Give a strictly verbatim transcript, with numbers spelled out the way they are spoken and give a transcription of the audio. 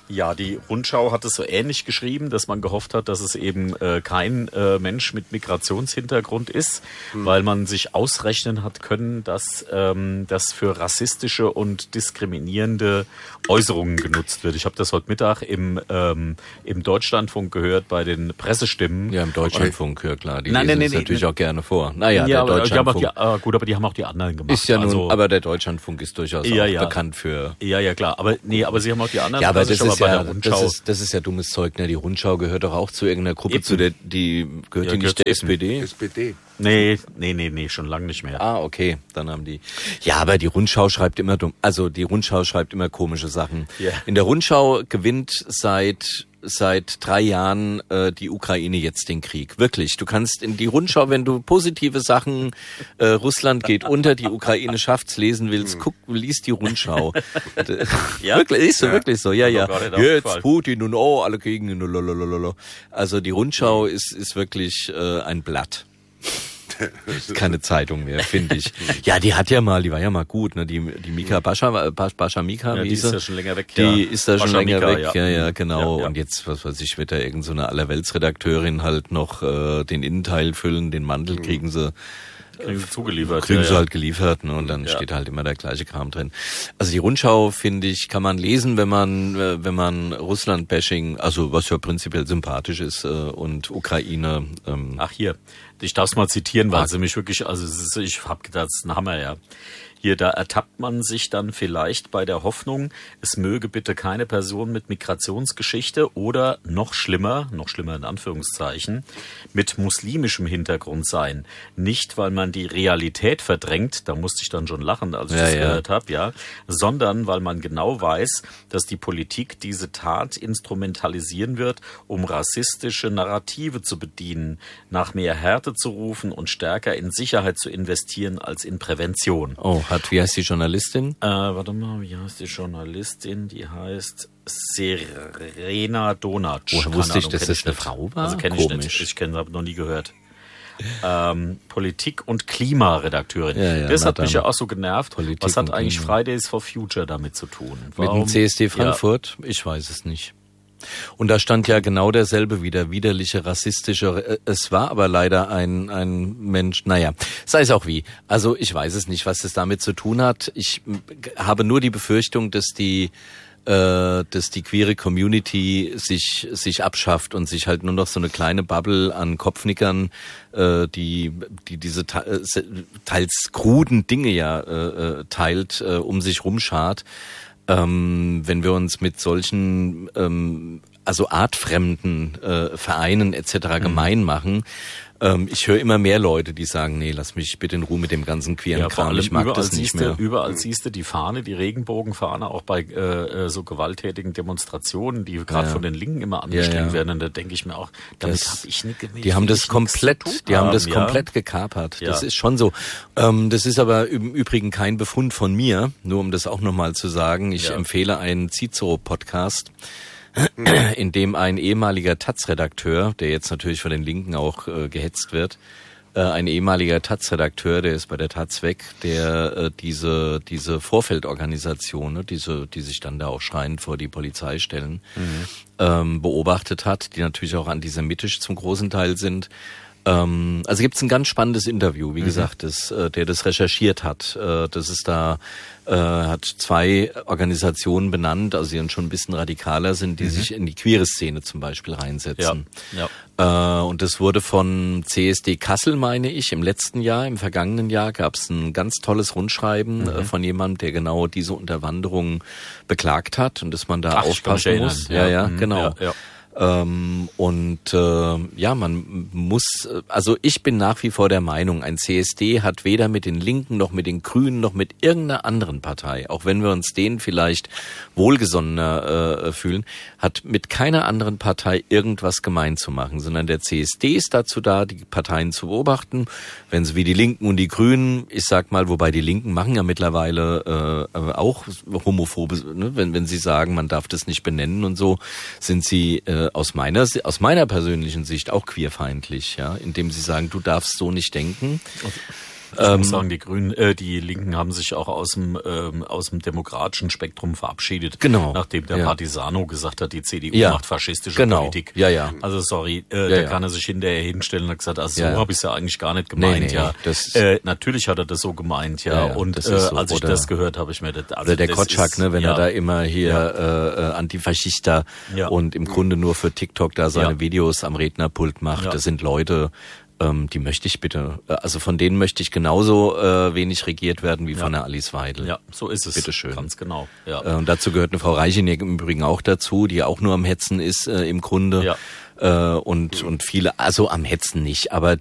Ja, die Rundschau hat es so ähnlich geschrieben, dass man gehofft hat, dass es eben äh, kein äh, Mensch mit Migrationshintergrund ist, hm. weil man sich ausrechnen hat können, dass ähm, das für rassistische und diskriminierende Äußerungen genutzt wird. Ich habe das heute Mittag im ähm, im Deutschlandfunk gehört bei den Pressestimmen. Ja, im Deutschlandfunk, ja klar. Die nein, lesen nein, es nein, natürlich nein. auch gerne vor. Naja, ja, der Deutschlandfunk. Die, äh, gut, aber die haben auch die anderen gemacht. Ist ja nun, also, aber der Deutschlandfunk ist durchaus ja, auch ja. bekannt für... Ja, ja, klar. Aber nee, aber sie haben auch die anderen. Ja, aber das, das ist bei ja, der Rundschau. das ist, das ist ja dummes Zeug, ne? Die Rundschau gehört doch auch zu irgendeiner Gruppe, Eben. zu der, die, gehört Ja, die nicht gehört der zu S P D? S P D. Nee, nee, nee, nee, schon lange nicht mehr. Ah, okay, dann haben die. Ja, aber die Rundschau schreibt immer dumm, also die Rundschau schreibt immer komische Sachen. Ja. In der Rundschau gewinnt seit seit drei Jahren äh, die Ukraine jetzt den Krieg. Wirklich. Du kannst in die Rundschau, wenn du positive Sachen, äh, Russland geht unter, die Ukraine schafft's, lesen willst, guck, lies die Rundschau. Ja? Wirklich, ist so, Ja. wirklich so, ja, ja. Gar nicht Jetzt aufgefallen. Putin und oh, alle kriegen ihn, lalalala. Also die Rundschau ist, ist wirklich äh, ein Blatt. Keine Zeitung mehr, finde ich. Ja, die hat ja mal, die war ja mal gut, ne? Die, die Mika Bascha, Bascha Mika, Ja, wie die hieß ist sie? ja schon länger weg. Die ja. ist da schon Bascha länger Mika, weg, ja, ja, genau. Ja, ja. Und jetzt, was weiß ich, wird da irgend so eine Allerweltsredakteurin halt noch äh, den Innenteil füllen, den Mantel kriegen sie, Kriegen sie zugeliefert. kriegen ja, sie ja. halt geliefert, ne? Und dann Ja. steht halt immer der gleiche Kram drin. Also die Rundschau, finde ich, kann man lesen, wenn man, äh, wenn man Russland-Bashing, also was ja prinzipiell sympathisch ist, äh, und Ukraine. Ähm, Ach hier, ich darf es mal zitieren, weil Ah. sie mich wirklich, also es ist, ich hab gedacht, das ist ein Hammer, ja. Hier, da ertappt man sich dann vielleicht bei der Hoffnung, es möge bitte keine Person mit Migrationsgeschichte oder noch schlimmer, noch schlimmer in Anführungszeichen, mit muslimischem Hintergrund sein. Nicht, weil man die Realität verdrängt, da musste ich dann schon lachen, als ich Ja, das ja. gehört habe, ja, sondern weil man genau weiß, dass die Politik diese Tat instrumentalisieren wird, um rassistische Narrative zu bedienen, nach mehr Härte zu rufen und stärker in Sicherheit zu investieren als in Prävention. oh, hat, wie heißt die Journalistin? Äh, warte mal, wie heißt die Journalistin? Die heißt Serena Donac. Woher Keine wusste ich, Ahnung, dass kenn das eine nicht. Frau war? Also kenne ich Komisch. nicht. Ich kenne, habe noch nie gehört. Ähm, Politik- und Klimaredakteurin. Ja, ja, das na hat mich dann. ja auch so genervt. Politik Was hat und eigentlich Klima. Fridays for Future damit zu tun? Mit dem C S D Frankfurt? Ich weiß es nicht. Und da stand ja genau derselbe wieder, widerliche, rassistische, äh, es war aber leider ein, ein Mensch, naja, sei es auch wie. Also ich weiß es nicht, was das damit zu tun hat. Ich m, habe nur die Befürchtung, dass die äh, dass die queere Community sich sich abschafft und sich halt nur noch so eine kleine Bubble an Kopfnickern, äh, die die diese te- äh, teils kruden Dinge ja äh, äh, teilt, äh, um sich rumschart. Ähm, wenn wir uns mit solchen ähm, also artfremden äh, Vereinen et cetera gemein machen. Ähm, ich höre immer mehr Leute, die sagen, nee, lass mich bitte in Ruhe mit dem ganzen queeren Ja, vor Kram, allem ich mag überall das nicht siehst mehr. Du, überall siehst du die Fahne, die Regenbogenfahne, auch bei äh, so gewalttätigen Demonstrationen, die gerade Ja. von den Linken immer angestrengt Ja, ja. werden. Und da denke ich mir auch, damit Das- habe ich nicht gewählt. Die haben das komplett, die haben das komplett gekapert. Ja. Das ist schon so. Ähm, das ist aber im Übrigen kein Befund von mir, nur um das auch nochmal zu sagen. Ich Ja. empfehle einen Cicero-Podcast, in dem ein ehemaliger Taz-Redakteur, der jetzt natürlich von den Linken auch äh, gehetzt wird, äh, ein ehemaliger Taz-Redakteur, der ist bei der Taz weg, der äh, diese diese Vorfeldorganisation, ne, diese, die sich dann da auch schreiend vor die Polizei stellen, ähm, beobachtet hat, die natürlich auch antisemitisch zum großen Teil sind. Ähm, also gibt's ein ganz spannendes Interview, wie gesagt, das, äh, der das recherchiert hat. Äh, das ist da, äh, hat zwei Organisationen benannt, also die dann schon ein bisschen radikaler sind, die sich in die queere Szene zum Beispiel reinsetzen. Ja, Äh, und das wurde von C S D Kassel, meine ich, im letzten Jahr, im vergangenen Jahr gab's ein ganz tolles Rundschreiben Mhm. äh, von jemandem, der genau diese Unterwanderung beklagt hat und dass man da Ach, ich kann mich aufpassen muss. erinnern. Ja, ja, Mhm. genau. Ja, ja. Ähm, und äh, ja, man muss, also ich bin nach wie vor der Meinung, ein C S D hat weder mit den Linken noch mit den Grünen noch mit irgendeiner anderen Partei, auch wenn wir uns denen vielleicht wohlgesonnener äh, fühlen, hat mit keiner anderen Partei irgendwas gemein zu machen, sondern der C S D ist dazu da, die Parteien zu beobachten, wenn sie wie die Linken und die Grünen, ich sag mal, wobei die Linken machen ja mittlerweile äh, auch homophobe, ne? wenn, wenn sie sagen, man darf das nicht benennen und so, sind sie äh, aus meiner aus meiner persönlichen Sicht auch queerfeindlich, ja, indem sie sagen, du darfst so nicht denken. Ich ähm, muss sagen, die Grünen, äh, die Linken haben sich auch aus dem ähm, aus dem demokratischen Spektrum verabschiedet. Genau. Nachdem der ja. Partisano gesagt hat, die C D U ja. macht faschistische genau. Politik. Ja, ja. Also sorry, äh, ja, da ja. kann er sich hinterher hinstellen und hat gesagt, also so ja. habe ich es ja eigentlich gar nicht gemeint. Nee, nee, ja. Das äh, natürlich hat er das so gemeint, ja. ja, ja und äh, so. als ich oder, das gehört habe, ich mir das. Also oder der das Kotschak, ist, ne, wenn ja. er da immer hier ja. äh, Antifaschista ja. und im Grunde nur für TikTok da seine ja. Videos am Rednerpult macht. Ja. Das sind Leute, ähm, die möchte ich bitte, also von denen möchte ich genauso äh, wenig regiert werden wie ja. von der Alice Weidel. Ja, so ist es. Bitte schön. Ganz genau. Ja. Äh, und dazu gehört eine Frau Reicheniek im Übrigen auch dazu, die auch nur am Hetzen ist äh, im Grunde. Ja. Äh, und und viele, also am Hetzen nicht, aber